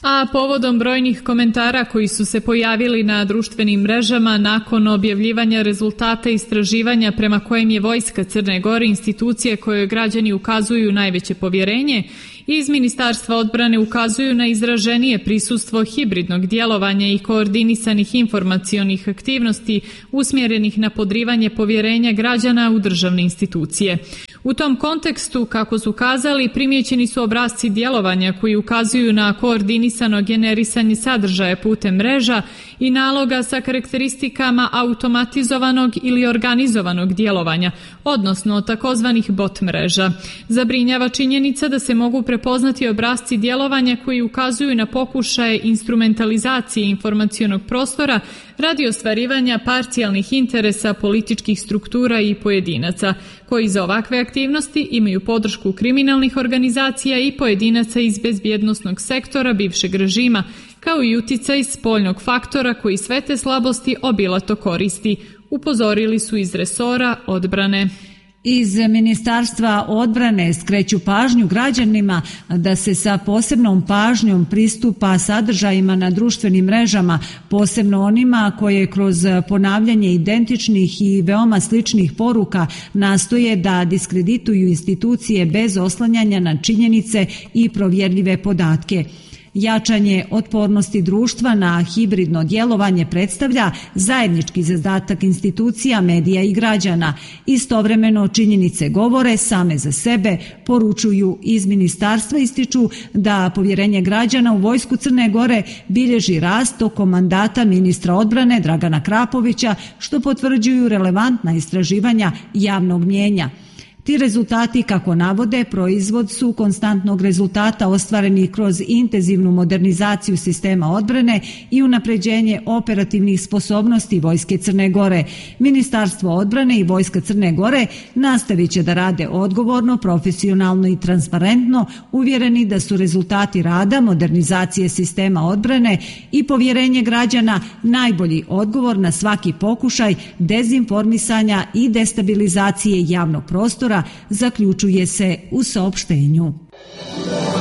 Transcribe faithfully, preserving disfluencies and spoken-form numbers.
A povodom brojnih komentara koji su se pojavili na društvenim mrežama nakon objavljivanja rezultata istraživanja prema kojem je Vojska Crne Gore institucija kojoj građani ukazuju najveće povjerenje, iz Ministarstva odbrane ukazuju na izraženije prisustvo hibridnog djelovanja i koordinisanih informacionih aktivnosti usmjerenih na podrivanje povjerenja građana u državne institucije. U tom kontekstu, kako su kazali, primijećeni su obrasci djelovanja koji ukazuju na koordinisano generisanje sadržaja putem mreža i naloga sa karakteristikama automatizovanog ili organizovanog djelovanja, odnosno takozvanih bot mreža. Zabrinjava činjenica da se mogu prepoznati obrasci djelovanja koji ukazuju na pokušaje instrumentalizacije informacionog prostora radi ostvarivanja parcijalnih interesa političkih struktura i pojedinaca, koji za ovakve aktivnosti imaju podršku kriminalnih organizacija i pojedinaca iz bezbjednosnog sektora bivšeg režima, kao i uticaj spoljnog faktora koji sve te slabosti obilato koristi, upozorili su iz resora odbrane. Iz Ministarstva odbrane skreću pažnju građanima da se sa posebnom pažnjom pristupa sadržajima na društvenim mrežama, posebno onima koje kroz ponavljanje identičnih i veoma sličnih poruka nastoje da diskredituju institucije bez oslanjanja na činjenice i provjerljive podatke. Jačanje otpornosti društva na hibridno djelovanje predstavlja zajednički zadatak institucija, medija i građana. Istovremeno činjenice govore same za sebe, poručuju iz ministarstva, ističu da povjerenje građana u Vojsku Crne Gore bilježi rast tokom mandata ministra odbrane Dragana Krapovića, što potvrđuju relevantna istraživanja javnog mnijenja. Ti rezultati, kako navode, proizvod su konstantnog rezultata ostvarenih kroz intenzivnu modernizaciju sistema odbrane i unapređenje operativnih sposobnosti Vojske Crne Gore. Ministarstvo odbrane i Vojska Crne Gore nastavit će da rade odgovorno, profesionalno i transparentno, uvjereni da su rezultati rada, modernizacije sistema odbrane i povjerenje građana najbolji odgovor na svaki pokušaj dezinformisanja i destabilizacije javnog prostora, zaključuje se u saopštenju.